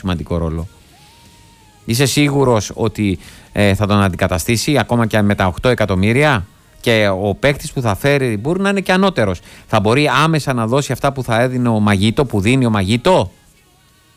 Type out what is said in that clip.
σημαντικό ρόλο. Είσαι σίγουρος ότι θα τον αντικαταστήσει ακόμα και με τα 8 εκατομμύρια και ο παίκτης που θα φέρει μπορεί να είναι και ανώτερος. Θα μπορεί άμεσα να δώσει αυτά που θα έδινε ο Μαγίτο, που δίνει ο Μαγίτο.